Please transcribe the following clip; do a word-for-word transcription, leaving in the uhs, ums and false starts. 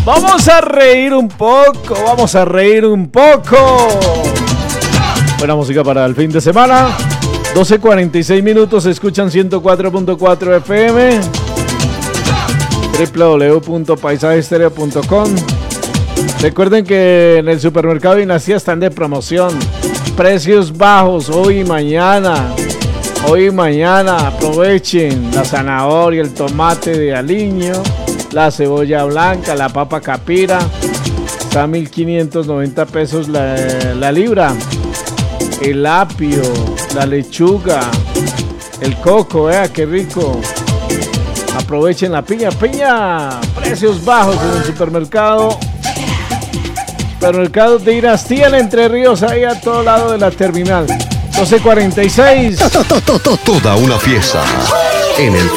Vamos a reír un poco, vamos a reír un poco. Buena música para el fin de semana. doce cuarenta y seis minutos, escuchan ciento cuatro punto cuatro F M. doble u doble u doble u punto paisaje estéreo punto com. Recuerden que en el supermercado Dinastía están de promoción. Precios bajos hoy y mañana. Hoy y mañana aprovechen la zanahoria, el tomate de aliño, la cebolla blanca, la papa capira. Está a mil quinientos noventa pesos la, la libra. El apio, la lechuga, el coco, vea qué rico. Aprovechen la piña, piña. Precios bajos en el supermercado. Supermercado de Dinastía en Entre Ríos, ahí a todo lado de la terminal. doce cuarenta y seis. Toda una fiesta en el